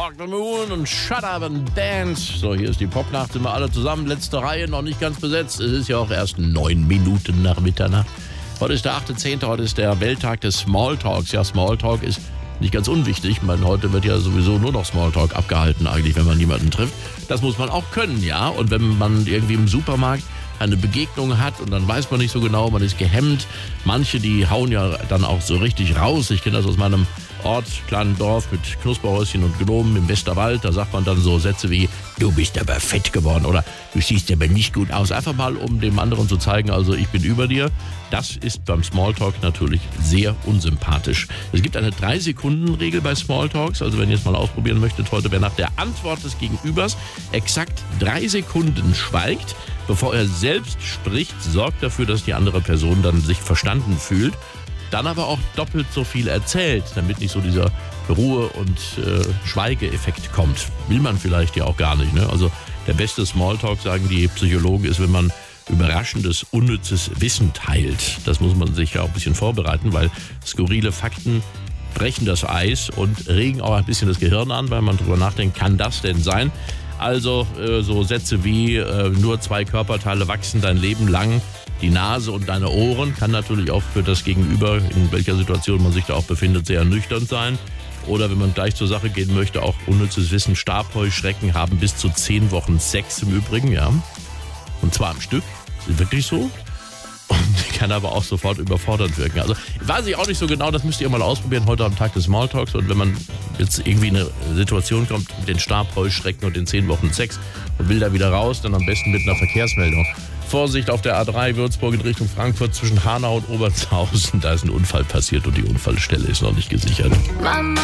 Walk the Moon und Shut Up and Dance. So, hier ist die Popnacht, sind wir alle zusammen. Letzte Reihe, noch nicht ganz besetzt. Es ist ja auch erst 9 Minuten nach Mitternacht. Heute ist der 8.10., heute ist der Welttag des Smalltalks. Ja, Smalltalk ist nicht ganz unwichtig. Heute wird ja sowieso nur noch Smalltalk abgehalten eigentlich, wenn man jemanden trifft. Das muss man auch können, ja. Und wenn man irgendwie im Supermarkt eine Begegnung hat und dann weiß man nicht so genau, man ist gehemmt. Manche, die hauen ja dann auch so richtig raus. Ich kenne das aus meinem Ort, kleinen Dorf mit Knusperhäuschen und Gnomen im Westerwald. Da sagt man dann so Sätze wie, du bist aber fett geworden oder du siehst aber nicht gut aus. Einfach mal, um dem anderen zu zeigen, also ich bin über dir. Das ist beim Smalltalk natürlich sehr unsympathisch. Es gibt eine 3-Sekunden-Regel bei Smalltalks. Also wenn ihr es mal ausprobieren möchtet, heute, wer nach der Antwort des Gegenübers exakt 3 Sekunden schweigt, bevor er selbst spricht, sorgt dafür, dass die andere Person dann sich verstanden fühlt. Dann aber auch doppelt so viel erzählt, damit nicht so dieser Ruhe- und Schweigeeffekt kommt. Will man vielleicht ja auch gar nicht, ne? Also der beste Smalltalk, sagen die Psychologen, ist, wenn man überraschendes, unnützes Wissen teilt. Das muss man sich ja auch ein bisschen vorbereiten, weil skurrile Fakten brechen das Eis und regen auch ein bisschen das Gehirn an, weil man drüber nachdenkt, kann das denn sein? Also so Sätze wie, nur 2 Körperteile wachsen dein Leben lang, die Nase und deine Ohren, kann natürlich auch für das Gegenüber, in welcher Situation man sich da auch befindet, sehr ernüchternd sein. Oder wenn man gleich zur Sache gehen möchte, auch unnützes Wissen, Stabheuschrecken haben bis zu 10 Wochen Sex im Übrigen, ja. Und zwar am Stück, ist wirklich so. Und kann aber auch sofort überfordernd wirken. Also weiß ich auch nicht so genau, das müsst ihr mal ausprobieren, heute am Tag des Smalltalks. Und wenn man jetzt irgendwie in eine Situation kommt mit den Stabheuschrecken und den 10 Wochen Sex und will da wieder raus, dann am besten mit einer Verkehrsmeldung. Vorsicht auf der A3 Würzburg in Richtung Frankfurt zwischen Hanau und Obertshausen. Da ist ein Unfall passiert und die Unfallstelle ist noch nicht gesichert. Mama.